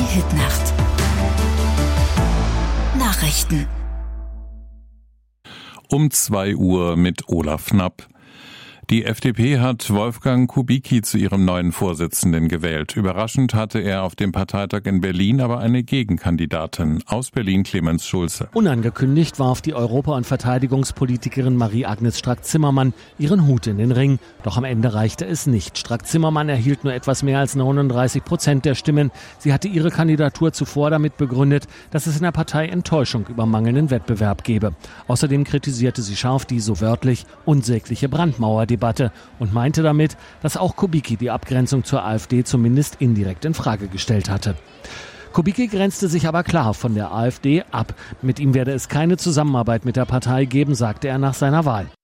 Hitnacht. Nachrichten. Um 2 Uhr mit Olaf Knapp. Die FDP hat Wolfgang Kubicki zu ihrem neuen Vorsitzenden gewählt. Überraschend hatte er auf dem Parteitag in Berlin aber eine Gegenkandidatin. Aus Berlin Clemens Schulze. Unangekündigt warf die Europa- und Verteidigungspolitikerin Marie-Agnes Strack-Zimmermann ihren Hut in den Ring. Doch am Ende reichte es nicht. Strack-Zimmermann erhielt nur etwas mehr als 39% der Stimmen. Sie hatte ihre Kandidatur zuvor damit begründet, dass es in der Partei Enttäuschung über mangelnden Wettbewerb gebe. Außerdem kritisierte sie scharf die, so wörtlich, unsägliche Brandmauerdebatte und meinte damit, dass auch Kubicki die Abgrenzung zur AfD zumindest indirekt in Frage gestellt hatte. Kubicki grenzte sich aber klar von der AfD ab. Mit ihm werde es keine Zusammenarbeit mit der Partei geben, sagte er nach seiner Wahl.